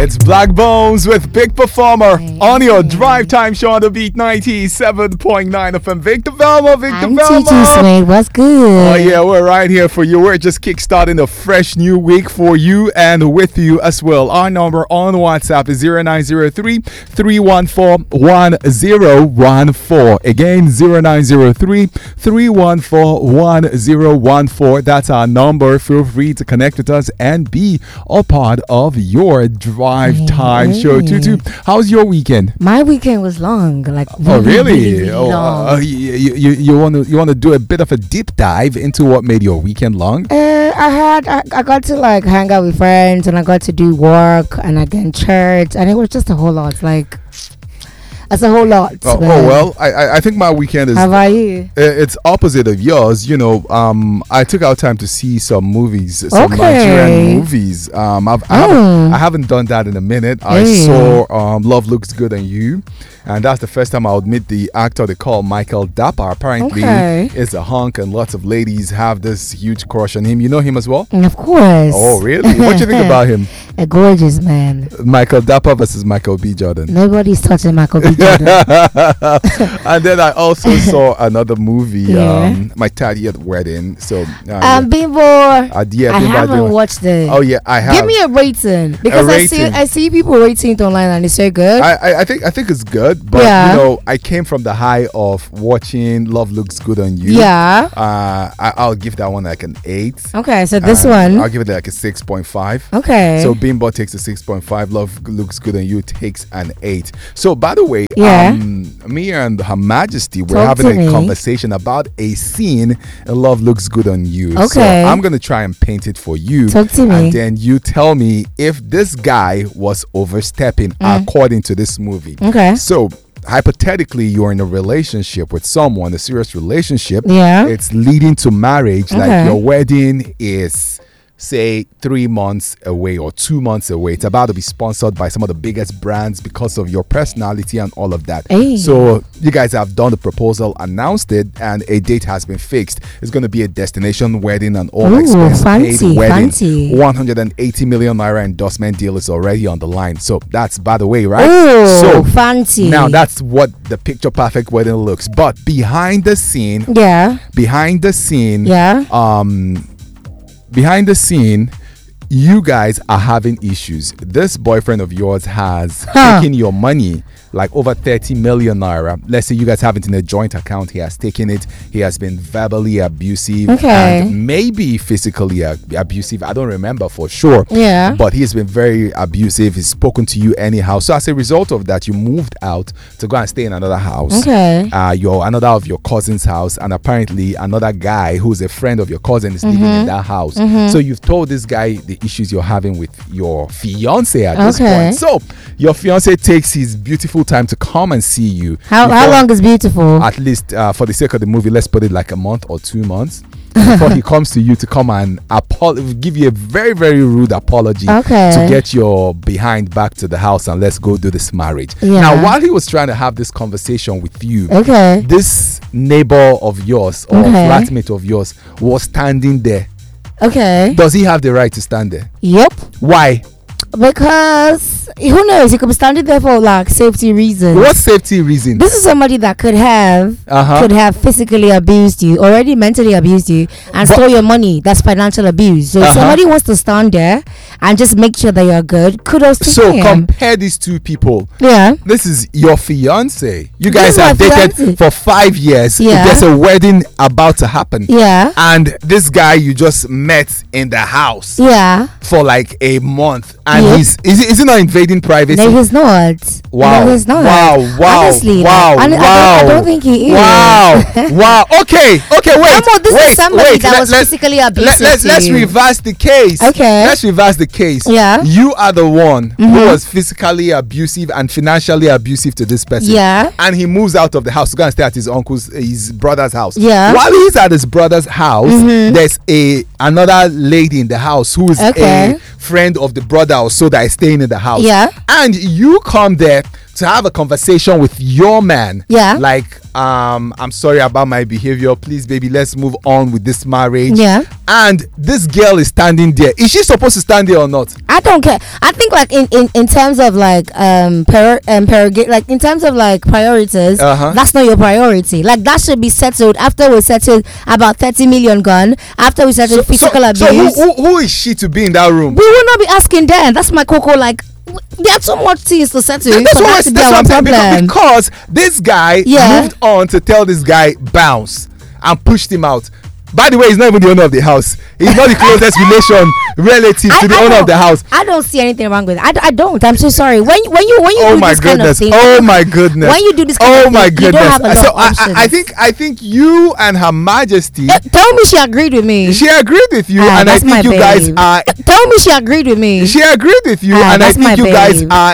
It's Black Bones with Big Performer on your drive time show on the beat 97.9 FM. Victor Velma, Victor Velma. TT Swing, what's good? Oh yeah, we're right here for you. We're just kickstarting a fresh new week for you and with you as well. Our number on WhatsApp is 0903 314 1014. Again, 0903 314 1014. That's our number. Feel free to connect with us and be a part of your drive time show. Tutu, how's your weekend? My weekend was long, like really long. You want to do a bit of a deep dive into what made your weekend long? I got to like hang out with friends, and I got to do work, and again church, and it was just a whole lot. Like, it's a whole lot. Well, I think my weekend is. How about you? It's opposite of yours. You know, I took out time to see some movies, some Nigerian movies. I haven't done that in a minute. I saw Love Looks Good on You, and that's the first time I would meet the actor they call Michael Dapper. Apparently, is a hunk, and lots of ladies have this huge crush on him. You know him as well? Of course. Oh, really? What do you think about him? A gorgeous man. Michael Dapper versus Michael B. Jordan. Nobody's touching Michael B. Jordan. And then I also saw another movie, My 30th Wedding. So Bimbo. I haven't watched it. Oh yeah, I have. Give me a rating, because I see people rating it online and it's so good. I think it's good, but you know, I came from the high of watching Love Looks Good on You. Yeah. I'll give that one like an 8. Okay, so this one I'll give it like a 6.5. Okay. So Bimbo takes a 6.5. Love Looks Good on You takes an 8. So by the way, me and Her Majesty were having a conversation about a scene in Love Looks Good on You. Okay. So I'm going to try and paint it for you. Talk to me. And then you tell me if this guy was overstepping according to this movie. Okay. So hypothetically, you're in a relationship with someone, a serious relationship. Yeah. It's leading to marriage. Like your wedding is, say, 3 months away or 2 months away. It's about to be sponsored by some of the biggest brands because of your personality and all of that. So you guys have done the proposal, announced it, and a date has been fixed. It's going to be a destination wedding and all expense paid wedding. Fancy. 180 million naira endorsement deal is already on the line. So that's, by the way, right? Oh, so fancy. Now that's what the picture perfect wedding looks. But behind the scene, behind the scene, you guys are having issues. This boyfriend of yours has taken your money, like over 30 million naira. Let's say you guys have it in a joint account. He has taken it. He has been verbally abusive and maybe physically abusive. I don't remember for sure. Yeah. But he's been very abusive. He's spoken to you anyhow. So as a result of that, you moved out to go and stay in another house. You're another of your cousin's house, and apparently another guy who's a friend of your cousin is living in that house. So you've told this guy the issues you're having with your fiance at this point. So your fiance takes his beautiful time to come and see you. How long is beautiful? At least for the sake of the movie, let's put it like a month or 2 months before he comes to you to come and give you a very, very rude apology to get your behind back to the house and let's go do this marriage. Now, while he was trying to have this conversation with you, this neighbor of yours or flatmate of yours was standing there. Does he have the right to stand there? Yep. Why? Because who knows, he could be standing there for like safety reasons. What safety reason? This is somebody that could have physically abused you, already mentally abused you, and stole your money. That's financial abuse. So if somebody wants to stand there and just make sure that you're good, kudos to him. So compare these two people. This is your fiance. You guys have dated for 5 years. There's a wedding about to happen. And this guy you just met in the house for like a month. And is he not invading privacy? No, he's not. Wow. No, he's not. Wow. Honestly, wow. I don't think he is. Wow. Okay, wait. This is somebody that was physically abusive. Let's reverse the case. Let's reverse the case. You are the one who was physically abusive and financially abusive to this person. And he moves out of the house to go and stay at his brother's house. While he's at his brother's house, there's another lady in the house who is a friend of the brother or so that is staying in the house. And you come there to have a conversation with your man. Yeah. Like, I'm sorry about my behavior. Please, baby, let's move on with this marriage. Yeah. And this girl is standing there. Is she supposed to stand there or not? I don't care. I think like in terms of like like in terms of like priorities, that's not your priority. Like that should be settled after we settled about 30 million gone. After we settled physical abuse. So who is she to be in that room? We will not be asking them. That's my cocoa. Like there are too much things to settle. That's what I'm saying, because this guy moved on to tell this guy bounce and pushed him out. By the way, he's not even the owner of the house. He's not the closest relative to the owner of the house. I don't see anything wrong with it. I don't. I'm so sorry. When you oh do my this goodness. kind of thing. Oh my goodness. When you do this kind of thing, you don't have a lot of options. I think you and Her Majesty. Tell me she agreed with me. She agreed with you, and I think you guys are. Tell me she agreed with me. She agreed with you, and I think you guys are